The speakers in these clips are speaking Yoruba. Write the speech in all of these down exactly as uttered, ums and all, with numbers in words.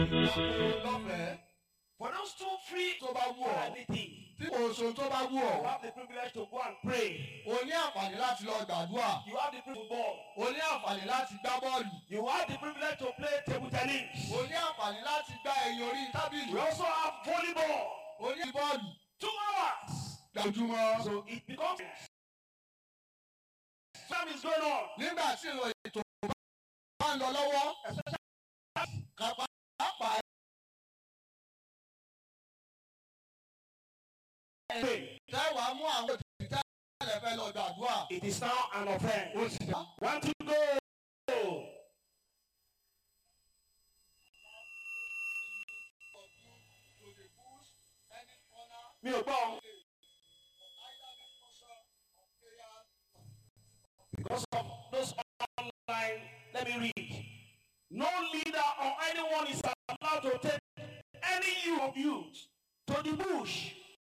For those two free tó bá wù ọ́, anything, tí kò so tó bá wù you ọ́, have the privilege to go and pray. o ní àǹfààní láti lọ gbàdúrà, You have the privilege to ball. o ní àǹfààní láti gbá bọ́ọ̀lù, You have the privilege to play table tennis. o ní àǹfààní láti gbá ẹyin orí We tábìlì, also have volleyball. o ní bọ́ọ̀lù Two hours. lójúmọ́. So it becomes. Time is going on. Nígbà tí ìrọ̀ ètò bá ń lọ lọ́wọ́, kápá pápá tẹ́wàá mú àwọn òtítẹ́ tẹ́lẹ̀ fẹ́ lọ gbàdúrà. It is now an offense. Ó sì dá. Want to go? Mi ò gbọ́. Because of those online, let me read. No leader or anyone is allowed to take any youth, youth to the bush,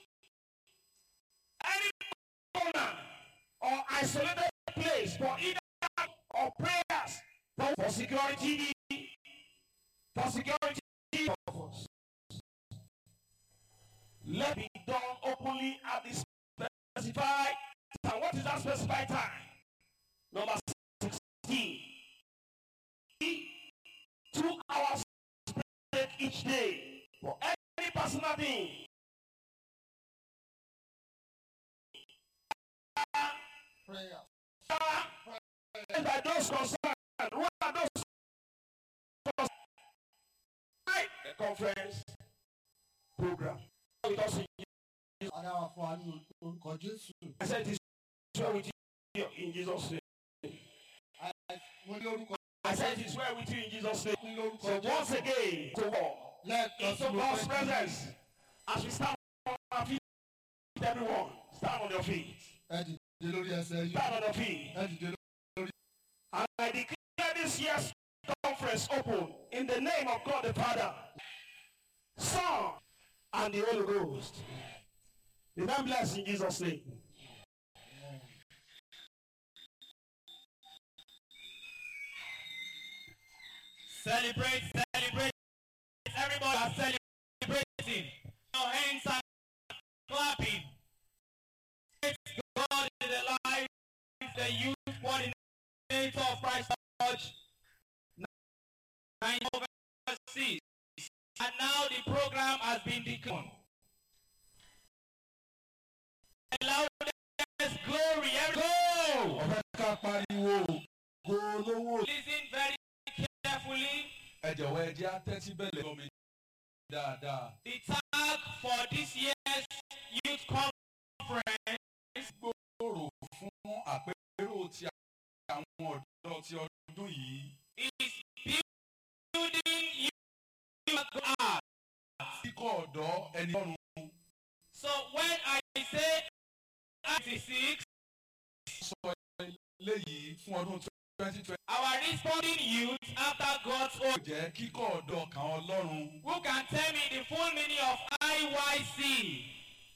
any corner or isolated place for either or prayers for, for security, for security purpose. Let it be done openly at the specified time. What is that specified time? Number sixteen. Two hours break each day for any personal thing. Prayer. And by those concerned, what are those concerned? The conference program. Because Adáwà fún wa ní orúkọ Jésù. I said this well with you in Jesus' name. Mo ní orúkọ I said this well with you in Jesus' name. ní orúkọ So once Jésù. again, to war. Lẹ́ẹ̀kan In sí mo God's fẹ́ presence, as we stand on our feet, everyone, stand on your feet. ẹ dìde lórí ẹsẹ̀ yìí. Stand on your feet. Ẹ dìde lórí. And I declare this year's conference open in the name of God the Father, Son, and the Holy Ghost. Be thou blessed in Jesus' name. Celebrate, celebrate. Everybody are celebrating. Your hands are clapping. Praise God in the life, the youth coordinator of Christ Church, nine overseas. And now the program has been declared. Loudest glory, every go! Ọ̀fẹ́ ká pariwo go lówó. Listen very carefully. Ẹ jọ̀wọ́ ẹ jẹ́ àtẹ́tí bẹ̀lẹ̀ lọ mi dáadáa. The tag for this year's youth conference Gbòòrò fún àpérò ti àwọn ọ̀dọ́ ti ọdún yìí. is building youth art. Kíkọ́ ọ̀dọ́ ẹni ọ̀run. So when I say ninety-six, Sọ eléyìí fún ọdún twenty twenty. our responding youth after God's Ó own. jẹ́ kíkọ́ ọ̀dọ́ kan Ọlọ́run. Who can tell me the full meaning of I Y C?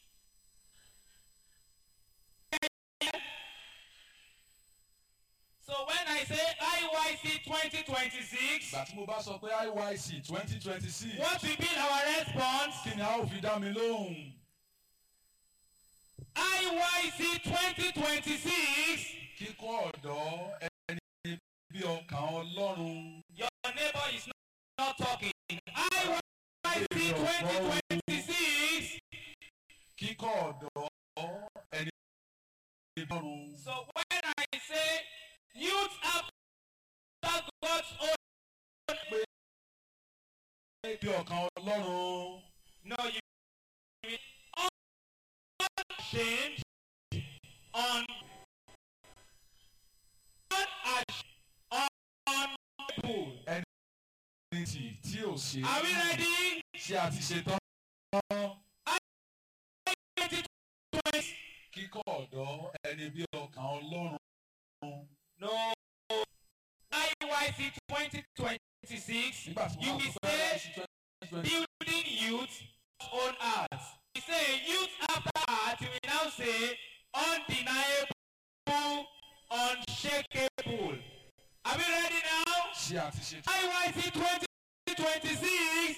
So when I say I Y C twenty twenty-six, Ìgbà tí mo bá sọ pé I Y C twenty twenty six. what will be our response? Kí ni a ó fi dá mi lóhùn? I Y C twenty twenty-six, Kíkọ́ ọ̀dọ́ ẹni bí ọkàn Ọlọ́run. your neighbor is not, not talking. I Y C twenty twenty-six. Kíkọ́ ọ̀dọ́ ẹni bí Ọlọ́run. So when I say youth after God's own, Bí ọkàn Ọlọ́run. no, you mean unashamed, on unable. Ẹni tí tí ò ṣe. Are we ready? Ṣé a ti ṣe tán? twenty twenty. Kíkọ́ ọ̀dọ́ ẹni bí ọkàn Ọlọ́run. No. I Y C twenty twenty-six, Nígbà tí you wọ́n will sọ pé say I Y C twenty twenty. building youth on art. You say youth after art, you will now say undeniable, unshakable. Are we ready now? Ṣé a ti ṣe tán? I Y C twenty twenty-six,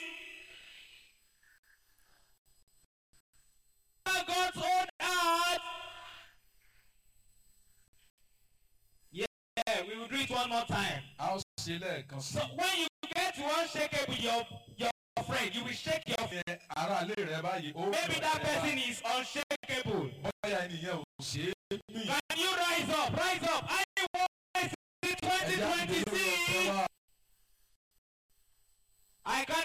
God's own heart. Yeah, we will do it one more time. A ó ṣe lẹ́ẹ̀kan sí. So when you get to unshakable, your your friend, you will shake your friend. Ara ilé rẹ báyìí. ó Maybe rẹ̀ that ẹ́ person is unshakable. bóyá ènìyàn ò ṣe é mí. Can you rise up? Rise up. I want twenty twenty-six. I can